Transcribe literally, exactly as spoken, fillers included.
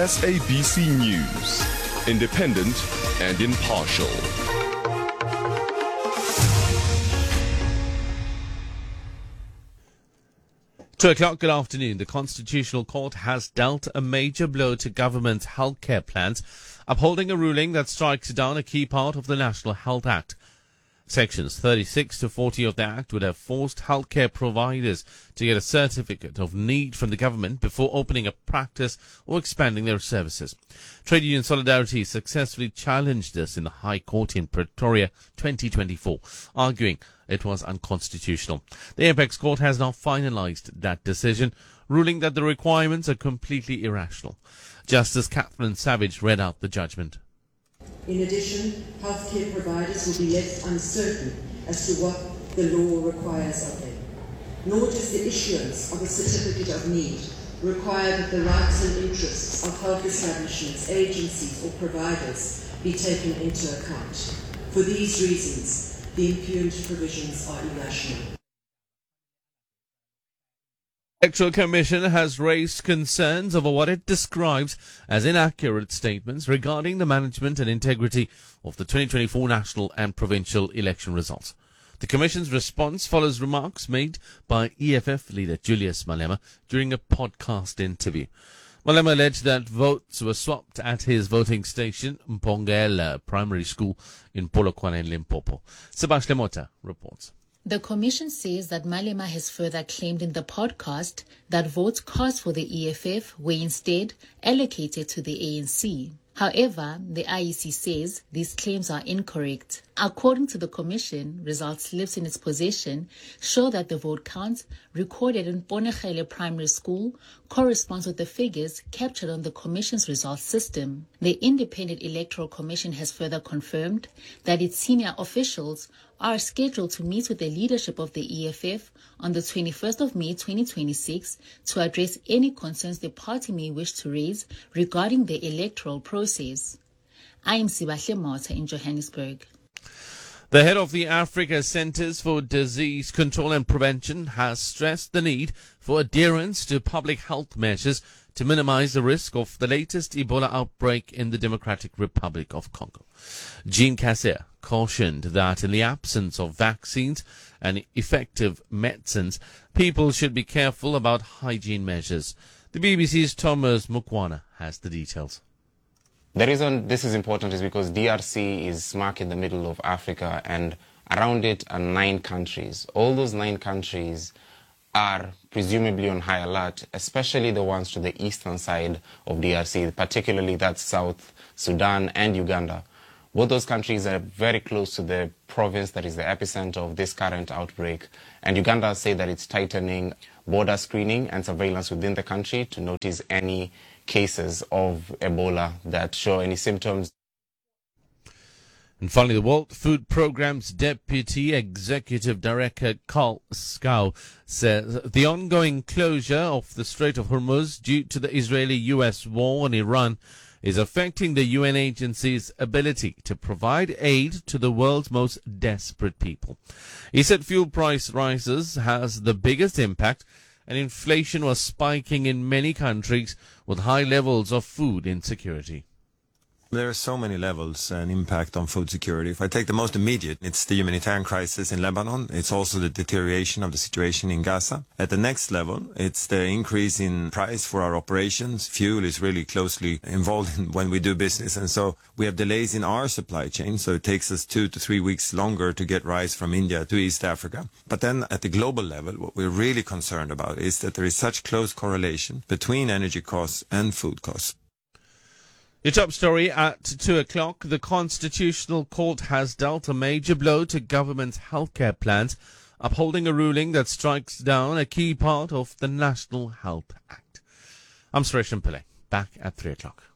S A B C News, independent and impartial. Two o'clock, good afternoon. The Constitutional Court has dealt a major blow to government's healthcare plans, upholding a ruling that strikes down a key part of the National Health Act. Sections thirty-six to forty of the Act would have forced healthcare providers to get a certificate of need from the government before opening a practice or expanding their services. Trade Union Solidarity successfully challenged this in the High Court in Pretoria twenty twenty-four, arguing it was unconstitutional. The Apex Court has now finalized that decision, ruling that the requirements are completely irrational. Justice Catherine Savage read out the judgment. In addition, healthcare providers will be left uncertain as to what the law requires of them. Nor does the issuance of a certificate of need require that the rights and interests of health establishments, agencies or providers be taken into account. For these reasons, the impugned provisions are irrational. The Electoral Commission has raised concerns over what it describes as inaccurate statements regarding the management and integrity of the twenty twenty-four national and provincial election results. The Commission's response follows remarks made by E F F leader Julius Malema during a podcast interview. Malema alleged that votes were swapped at his voting station, Mpongela Primary School in Polokwane in Limpopo. Sebastian Mota reports. The Commission says that Malema has further claimed in the podcast that votes cast for the E F F were instead allocated to the A N C. However, the I E C says these claims are incorrect. According to the Commission, result slips in its possession show that the vote count recorded in Ponegele Primary School corresponds with the figures captured on the Commission's results system. The Independent Electoral Commission has further confirmed that its senior officials are scheduled to meet with the leadership of the E F F on the twenty-first of May twenty twenty-six to address any concerns the party may wish to raise regarding the electoral process. I am Sebastian Mota in Johannesburg. The head of the Africa Centers for Disease Control and Prevention has stressed the need for adherence to public health measures to minimize the risk of the latest Ebola outbreak in the Democratic Republic of Congo. Jean Kasser cautioned that in the absence of vaccines and effective medicines, people should be careful about hygiene measures. The B B C's Thomas Mukwana has the details. The reason this is important is because D R C is smack in the middle of Africa, and around it are nine countries. All those nine countries are presumably on high alert, especially the ones to the eastern side of D R C, particularly that's South Sudan and Uganda. Both those countries are very close to the province that is the epicenter of this current outbreak, and Uganda say that it's tightening border screening and surveillance within the country to notice any cases of Ebola that show any symptoms. And finally, the World Food Programme's Deputy Executive Director Carl Skau says the ongoing closure of the Strait of Hormuz due to the Israeli U S war on Iran is affecting the U N agency's ability to provide aid to the world's most desperate people. He said fuel price rises has the biggest impact, and inflation was spiking in many countries with high levels of food insecurity. There are so many levels and impact on food security. If I take the most immediate, it's the humanitarian crisis in Lebanon. It's also the deterioration of the situation in Gaza. At the next level, it's the increase in price for our operations. Fuel is really closely involved in when we do business. And so we have delays in our supply chain. So it takes us two to three weeks longer to get rice from India to East Africa. But then at the global level, what we're really concerned about is that there is such close correlation between energy costs and food costs. Your top story at two o'clock. The Constitutional Court has dealt a major blow to government's healthcare plans, upholding a ruling that strikes down a key part of the National Health Act. I'm Suresh Pillai, back at three o'clock.